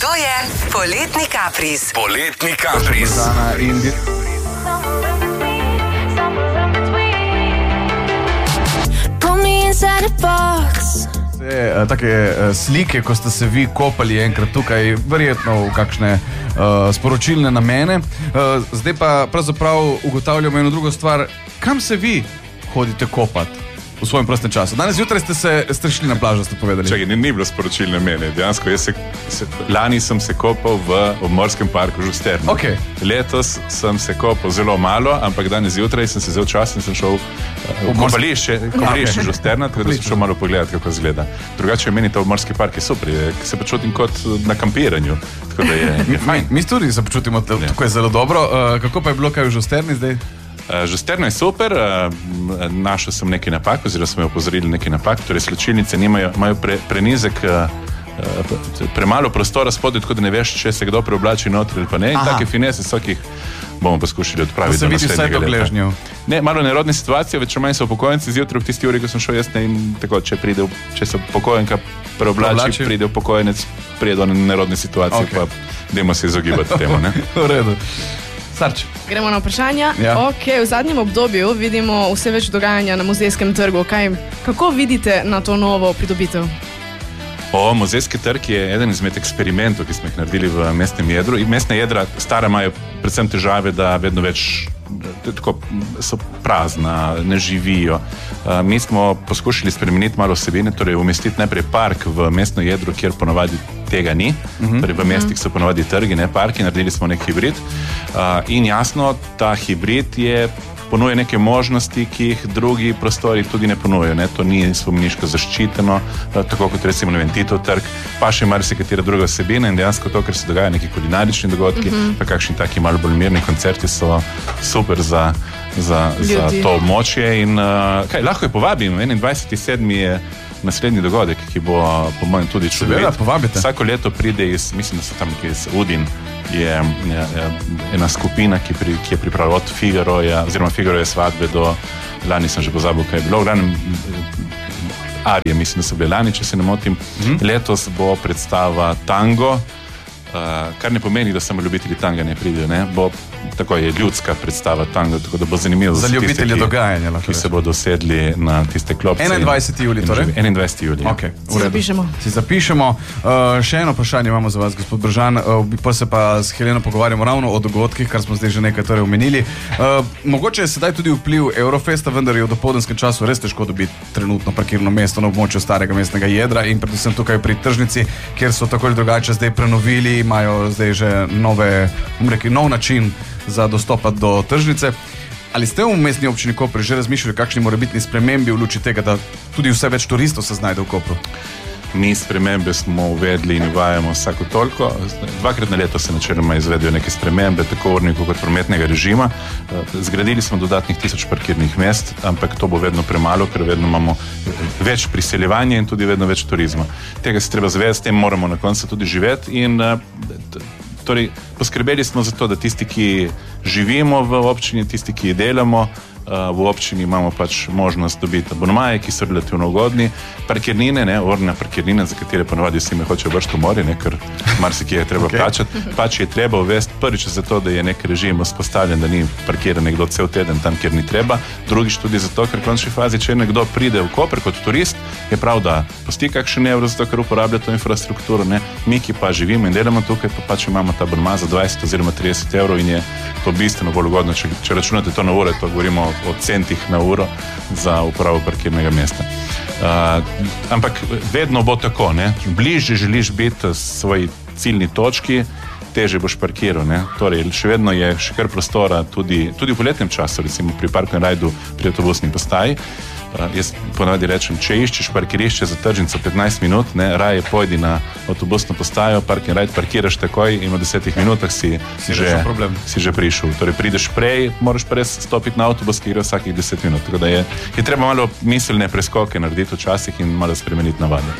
To je Poletni kapriz. Poletni kapriz. Take slike, ko ste se vi kopali enkrat tukaj, verjetno v kakšne sporočilne namene. Zdaj pa pravzaprav ugotavljamo eno drugo stvar. Kam se vi hodite kopati v svojem prostem času? Danes zjutraj ste šli na plažo, ste povedali. Čakaj, ni bilo sporočilne namene. Dejansko, lani sem se kopal v obmorskem parku Žusterne. Okay. Letos sem se kopal zelo malo, ampak danes zjutraj sem se vzel čas in sem šel v kopališče Žusterna, tako da sem šel malo pogledati, kako izgleda. Drugače meni ta obmorski park je super, se počutim kot na kampiranju, tako da je fajn. Mi tudi se počutimo tukaj zelo dobro. Kako pa je bilo kaj v Žusterni zdaj? Žusterna je super, našel sem nekaj napak, oziroma smo jo opozorili nekaj napak, torej slačilnice imajo prenizek, premalo prostora spodaj, tako da ne veš, če se kdo preoblači notri ali pa ne. In take finese vsakih bomo poskušali odpraviti do naslednjega leta. Ne, malo nerodne situacije, več manj so upokojenci zjutraj v tisti uri, ko sem šel jaz, in tako, če se upokojenka preoblači, pride upokojenec, pride do nerodne situacije, pa dajmo se izogibati temu, ne? V redu. Sarč. Gremo na vprašanja. Ja. V zadnjem obdobju vidimo vse več dogajanja na muzejskem trgu. Kako vidite na to novo pridobitev? Muzejski trg je eden izmed eksperimentov, ki smo jih naredili v mestnem jedru. In mestne jedra stara imajo predvsem težave, da vedno več tako so prazna, ne živijo. Mi smo poskušali spremeniti malo vsebine, torej umestiti najprej park v mestno jedro, kjer ponavadi tega ni. Torej v mestih so ponavadi trgi, ne parki, naredili smo nek hibrid. In jasno, ta hibrid ponuja neke možnosti, ki jih drugi prostori tudi ne ponujajo. To ni spomeniško zaščiteno, tako kot recimo Titov trg, pa še marsikatera druga vsebina, in dejansko to, ker se dogaja neki kulinarični dogodki, pa kakšni taki malo bolj mirni koncerti so super za to območje. In lahko je povabim, 21.7. je naslednji dogodek, ki bo po mojem tudi čudovit. Seveda, povabite. Vsako leto pride mislim, da so tam nekaj iz Udin, je ena skupina, ki je pripravila od Figaroja, oziroma Figaroje svadbe do, lani sem že pozabil, kaj je bilo, v glavnem Arije, mislim, da so bile lani, če se ne motim. Letos bo predstava Tango, kar ne pomeni, da samo ljubitelji tanga ne pridejo, ne? Bo tako je ljudska predstava Tango, tako da bo zanimivo za ljubitelje dogajanja, ki se bodo sedli na tiste klopce. 21. julij, torej? 21. julij. Okay, si zapišemo. Še eno vprašanje imamo za vas, gospod Bržan, pa se pa s Heleno pogovarjamo ravno o dogodkih, kar smo zdaj že nekaj torej omenili. Mogoče je sedaj tudi vpliv Eurofesta, vendar je v dopoldanskem času res težko dobiti trenutno parkirno mesto na območju starega mestnega jedra in predvsem tukaj pri tržnici, kjer so tako ali drugače zdaj prenovili, imajo zdaj že nov način za dostopati do tržnice. Ali ste v mestni občini Koper že razmišljali, kakšni morebitni spremembi v luči tega, da tudi vse več turistov se znajde v Kopru? Mi spremembe smo uvedli in uvajamo vsako toliko. 2krat na leto se načeloma izvedejo neke spremembe, tako urnika kot prometnega režima. Zgradili smo dodatnih 1000 parkirnih mest, ampak to bo vedno premalo, ker vedno imamo več priseljevanja in tudi vedno več turizma. Tega se treba zavedati, s tem moramo na koncu tudi živeti in torej poskrbeli smo za to, da tisti, ki živimo v občini, tisti, ki delamo v občini, imamo pač možnost dobiti abonomaje, ki so relativno ugodni, parkirnine, urne parkirnine, za katere ponavadi vsi me hočejo vršiti v morje, ker marsikje je treba plačati. Pač je treba uvesti prvič za to, da je nek režim vzpostavljen, da ni parkiran nekdo cel teden tam, kjer ni treba. Drugič tudi zato, ker v končni fazi, če nekdo pride v Koper kot turist, je prav, da pusti kakšen evro, zato ker uporablja to infrastrukturo. Mi, ki pa živimo in delamo tukaj, pa pač imamo ta abonma za 20 oziroma 30 evrov in je to bistveno bolj ugodno. Če računate to na ure, to govorimo o centih na uro za uporabo parkirnega mesta. Ampak vedno bo tako, bližje želiš biti svoji ciljni točki, teže boš parkiral, Torej, še vedno je še kar prostora tudi v poletnem času, recimo pri Park and Ride pri avtobusni postaji. Jaz ponavadi rečem, če iščeš parkirišče za tržnico 15 minut, raje pojdi na avtobusno postajo, Park and Ride parkiraš takoj in v 10 minutah si že prišel. Torej, prideš prej, moraš pa res stopiti na avtobus, ki gre vsakih 10 minut. Tako da je treba malo miselne preskoke narediti včasih in malo spremeniti navade.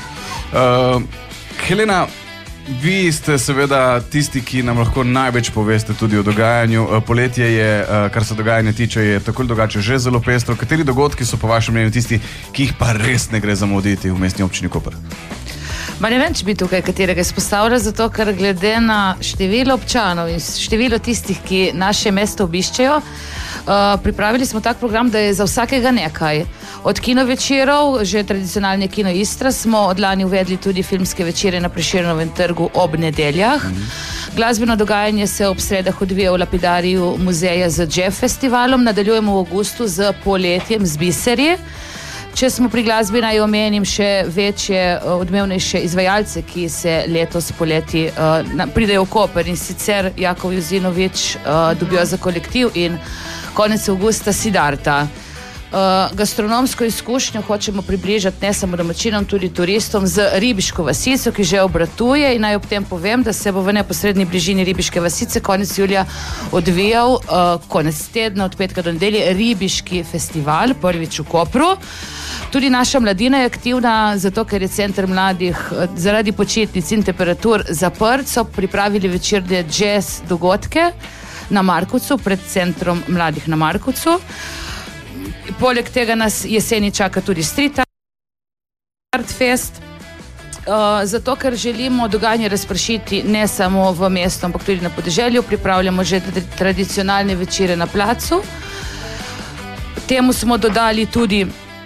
Helena, vi ste seveda tisti, ki nam lahko največ poveste tudi o dogajanju. Poletje je, kar se dogajanja tiče, je tako ali drugače že zelo pestro. Kateri dogodki so po vašem mnenju tisti, ki jih pa res ne gre zamuditi v mestni občini Koper? Ma ne vem, če bi tukaj katerega izpostavila, zato ker glede na število občanov in število tistih, ki naše mesto obiščejo, pripravili smo tak program, da je za vsakega nekaj. Od kinovečerov, že tradicionalne Kino Istra, smo od lani uvedli tudi filmske večere na Prešernovem trgu ob nedeljah. Glasbeno dogajanje se ob sredah odvija v lapidariju muzeja z Jazz festivalom, nadaljujemo v avgustu z poletjem z biserji. Če smo pri glasbi, naj omenim še večje, odmevnejše izvajalce, ki se letos poleti pridejo v Koper, in sicer Jakov Jozinovič dobijo za kolektiv in konec avgusta Siddharta. Gastronomsko izkušnjo hočemo približati ne samo domačinom, tudi turistom z Ribiško vasico, ki že obratuje, in naj ob tem povem, da se bo v neposredni bližini Ribiške vasice konec julija odvijal konec tedna od petka do nedelje Ribiški festival, prvič v Kopru. Tudi naša mladina je aktivna, zato ker je center mladih zaradi počitnic in temperatur zaprt, so pripravili večerne jazz dogodke na Markovcu, pred centrom mladih na Markovcu. Poleg tega nas jeseni čaka tudi Street Art Fest, zato ker želimo dogajanje razpršiti ne samo v mestu, ampak tudi na podeželju. Pripravljamo že tradicionalne večere na placu. Temu smo dodali tudi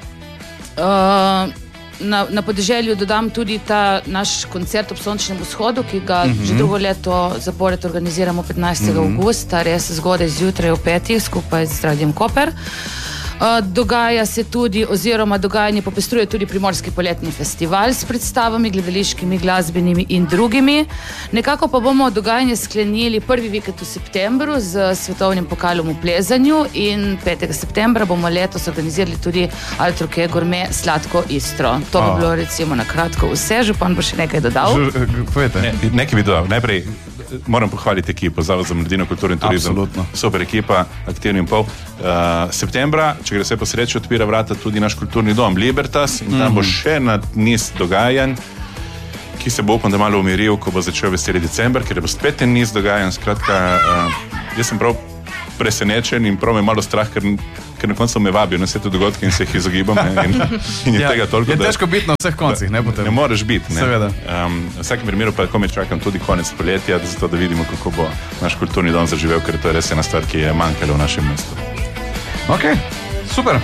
na podeželju dodam tudi ta naš koncert ob sončnem vzhodu, ki ga že drugo leto zapored organiziramo 15. avgusta, res zgodaj zjutraj v 5. skupaj z Radiem Koper. Dogaja se tudi, oziroma dogajanje popestruje tudi Primorski poletni festival s predstavami, gledališkimi, glasbenimi in drugimi. Nekako pa bomo dogajanje sklenili prvi vikend v septembru z svetovnim pokalom v plezanju in 5. septembra bomo letos organizirali tudi Altroke Gourmet Sladko Istro. To bi bilo recimo na kratko vse, župan bo še nekaj dodal. Nekaj bi dodal. Najprej moram pohvaliti ekipo, Zavod za mladino, kulturo in turizem. Absolutno. Super ekipa, aktivni in pol. Septembra, če gre vse po sreči, odpira vrata tudi naš kulturni dom Libertas in tam bo še niz dogajanj, ki se bo upam, da malo umiril, ko bo začel veseli december, ker bo spet en niz dogajanj. Skratka, jaz sem prav presenečen in prav me malo strah, ker na koncu me vabijo na vse te dogodke in se jih izogibam. In je tega toliko, je težko biti na vseh koncih, ne potem. Ne moreš biti. Seveda. V vsakem primeru pa komaj čakam tudi konec poletja, zato da vidimo, kako bo naš kulturni dom zaživel, ker to je res ena stvar, ki je manjkala v našem mestu. Ok, super.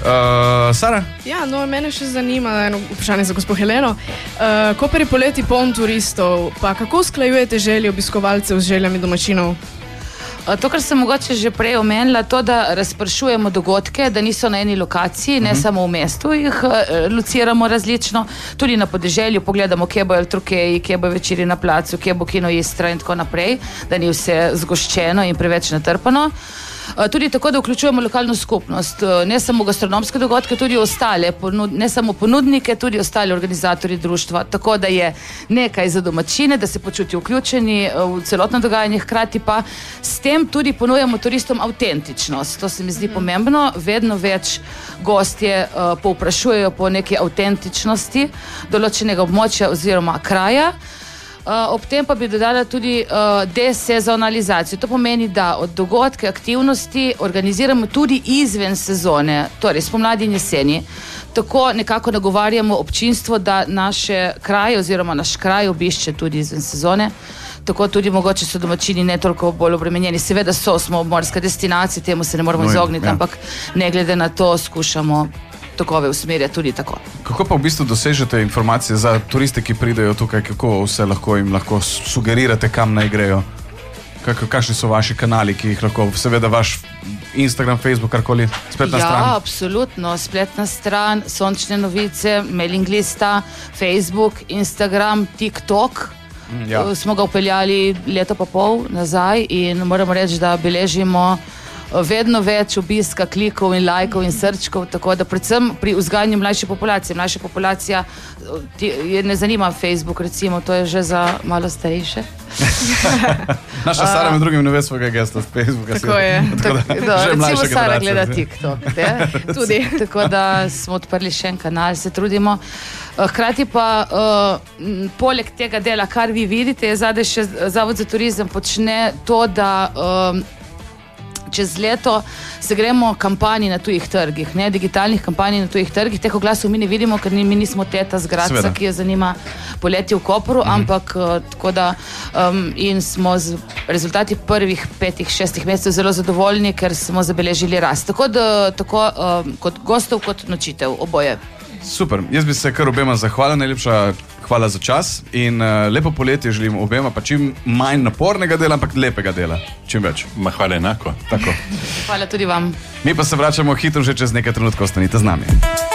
Sara? Ja, no, mene še zanima eno vprašanje za gospod Heleno. Koper je poleti poln turistov, pa kako usklajujete želje obiskovalcev z željami domačinov? To, kar sem mogoče že prej omenila, to, da razpršujemo dogodke, da niso na eni lokaciji, ne samo v mestu, jih lociramo različno, tudi na podeželju, pogledamo, kje bo Altrokeji, kje bo večeri na placu, kje bo Kino Istra in tako naprej, da ni vse zgoščeno in preveč natrpano. Tudi tako, da vključujemo lokalno skupnost, ne samo gastronomske dogodke, tudi ostale, ne samo ponudnike, tudi ostale organizatorji društva, tako da je nekaj za domačine, da se počutijo vključeni v celotno dogajanje, hkrati pa s tem tudi ponujamo turistom avtentičnost. To se mi zdi pomembno, vedno več gostje povprašujejo po neki avtentičnosti določenega območja oziroma kraja. Ob tem pa bi dodala tudi desezonalizacijo. To pomeni, da od dogodke, aktivnosti organiziramo tudi izven sezone, torej spomladi in jeseni. Tako nekako nagovarjamo občinstvo, da naše kraje oziroma naš kraj obišče tudi izven sezone. Tako tudi mogoče so domačini ne toliko bolj obremenjeni. Seveda smo obmorska destinacija, temu se ne moramo izogniti, ampak ne glede na to skušamo tokove usmerjati tudi tako. Kako pa v bistvu dosežete informacije za turiste, ki pridejo tukaj, kako vse jim lahko sugerirate, kam naj grejo? Kakšni so vaši kanali, ki jih lahko, seveda vaš Instagram, Facebook, karkoli, spletna stran? Ja, absolutno, spletna stran, sončne novice, mailing lista, Facebook, Instagram, TikTok. Smo ga upeljali leto pa pol nazaj in moramo reči, da beležimo vedno več obiska, klikov in lajkov in srčkov, tako da predvsem pri vzgajanju mlajše populacije. Mlajša populacija ne zanima Facebook, recimo, to je že za malo starejše. Naša Sara med drugim ne ve svojega gesta z Facebooka. Tako je. Recimo Sara gleda TikTok. Tudi. Tako da smo odprli še en kanal, se trudimo. Hkrati pa poleg tega dela, kar vi vidite, je zadaj še Zavod za turizem počne to, da če čez leto se gremo kampanji na tujih trgih, ne, digitalnih kampanj na tujih trgih. Teh oglasov mi ne vidimo, ker mi nismo teta z Gradca, ki jo zanima poletje v Kopru, ampak tako da in smo z rezultati prvih 5-6 mesecev zelo zadovoljni, ker smo zabeležili rast. Tako kot gostov, kot nočitev, oboje. Super, jaz bi se kar obema zahvalil, najlepša hvala za čas in lepo poletje želim obema, pa čim manj napornega dela, ampak lepega dela, čim več. Hvala enako. Tako. Hvala tudi vam. Mi pa se vračamo hitro že čez nekaj trenutkov, ostanite z nami.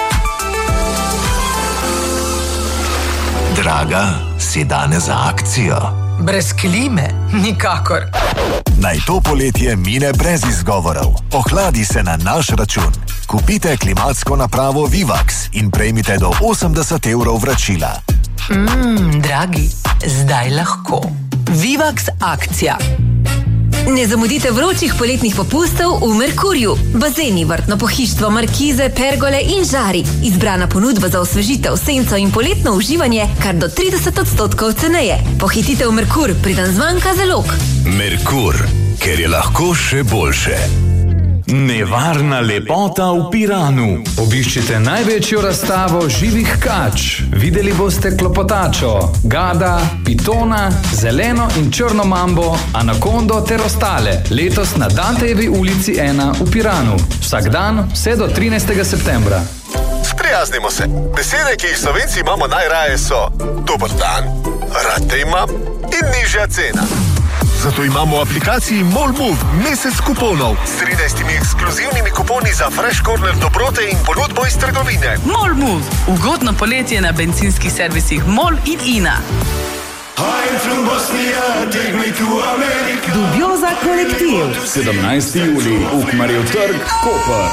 Draga, si danes za akcijo? Brez klime? Nikakor. Naj to poletje mine brez izgovorov. Ohladi se na naš račun. Kupite klimatsko napravo Vivax in prejmite do 80 evrov vračila. Dragi, zdaj lahko. Vivax akcija. Ne zamudite vročih poletnih popustov v Merkurju. Bazeni, vrtno pohištvo, markize, pergole in žari. Izbrana ponudba za osvežitev, senco in poletno uživanje kar do 30% ceneje. Pohitite v Merkur, preden zmanjka zalog. Merkur, ker je lahko še boljše. Nevarna lepota v Piranu. Obiščite največjo razstavo živih kač. Videli boste klopotačo, gada, pitona, zeleno in črno mambo, anakondo ter ostale. Letos na Dantejevi ulici 1 v Piranu. Vsak dan vse do 13. septembra. Sprijaznimo se. Besede, ki jih Slovenci imamo najraje so dober dan, rad te imam in nižja cena. Zato imamo v aplikaciji MOLMOVE mesec kuponov s 13 ekskluzivnimi kuponi za Fresh Corner dobrote in ponudbo iz trgovine. MOLMOVE. Ugodno poletje na bencinskih servisih MOL in INA. Dubioza kolektiv. 17. juli, Ukmarjev trg, Koper.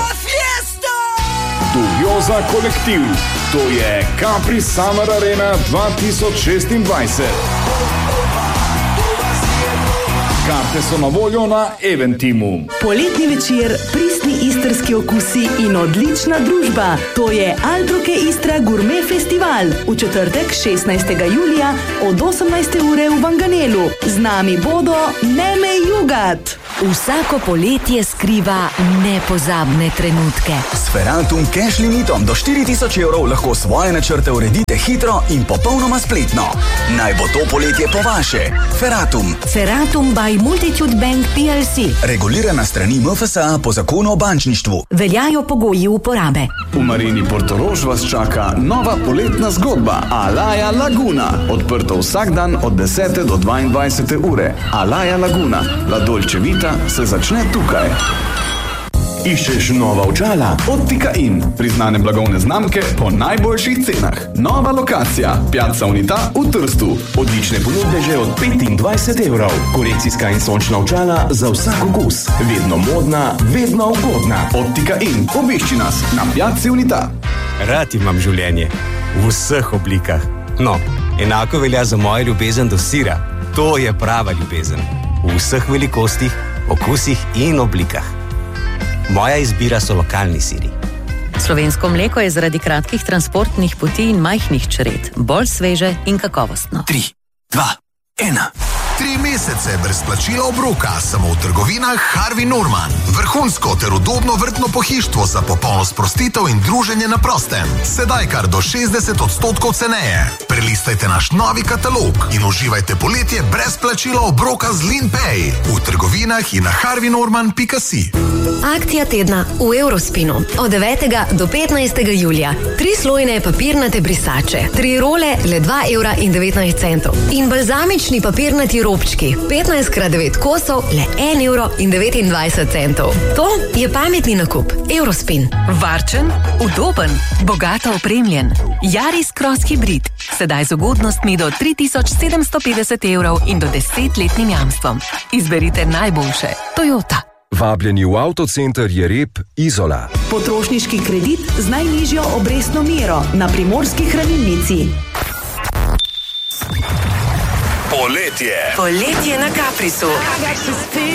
Dubioza kolektiv. To je Capri Summer Arena 2026. Karte so na voljo na Eventimu. Poletni večer, pristni istrski okusi in odlična družba. To je Altroke Istra Gourmet Festival v četrtek 16. julija od 18. ure v Vanganelu. Z nami bodo Neme Jugat. Vsako poletje skriva nepozabne trenutke. S Ferratum Cash limitom do 4000 evrov lahko svoje načrte uredite hitro in popolnoma spletno. Naj bo to poletje po vaše. Ferratum. Ferratum by Multitude Bank PLC. Regulirana strani MFSA po zakonu o bančništvu. Veljajo pogoji uporabe. V Marini Portorož vas čaka nova poletna zgodba Alaja Laguna. Odprto vsak dan od 10. do 22. ure. Alaja Laguna. La Dolce Vita se začne tukaj. Iščeš nova očala? Optika In. Priznane blagovne znamke po najboljših cenah. Nova lokacija. Piazza Unita v Trstu. Odlične ponudbe že od 25 evrov. Korekcijska in sončna očala za vsak okus. Vedno modna, vedno ugodna. Optika In. Obišči nas na Piazzi Unita. Rad imam življenje. V vseh oblikah. No, enako velja za mojo ljubezen do sira. To je prava ljubezen. V vseh velikostih, okusih in oblikah. Moja izbira so lokalni siri. Slovensko mleko je zaradi kratkih transportnih poti in majhnih čred bolj sveže in kakovostno. 3, 2, 1. 3 mesece brez plačila obroka samo v trgovinah Harvey Norman. Vrhunsko ter udobno vrtno pohištvo za popolno sprostitev in druženje na prostem. Sedaj kar do 60% ceneje. Prelistajte naš novi katalog in uživajte poletje brez plačila obroka z LeanPay v trgovinah in na harveynorman.si. Akcija tedna v Eurospinu od 9. do 15. julija. 3 slojne papirnate brisače, 3 role le 2,19 € in balzamični papirnati robčki 15x9 kosov le 1,29 €. To je pametni nakup. Eurospin. Varčen, udoben, bogato opremljen. Yaris Cross Hybrid. Sedaj z ugodnostmi do 3750 € in do 10-letnim jamstvom. Izberite najboljše. Toyota. Vabljeni v avtocenter Jereb Izola. Potrošniški kredit z najnižjo obrestno mero na Primorski hranilnici. Poletje. Poletje na Caprisu.